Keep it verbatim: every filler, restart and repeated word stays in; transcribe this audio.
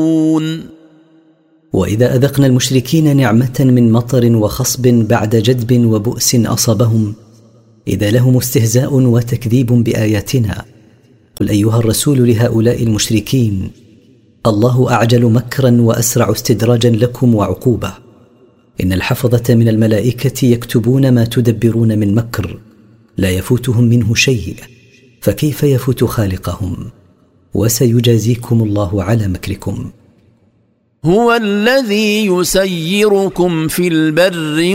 وإذا أذقنا المشركين نعمة من مطر وخصب بعد جدب وبؤس أصابهم إذا لهم استهزاء وتكذيب بآياتنا، قل أيها الرسول لهؤلاء المشركين: الله أعجل مكرا وأسرع استدراجا لكم وعقوبة، إن الحفظة من الملائكة يكتبون ما تدبرون من مكر لا يفوتهم منه شيء، فكيف يفوت خالقهم؟ وسيجازيكم الله على مكركم. هو الذي يسيركم في البر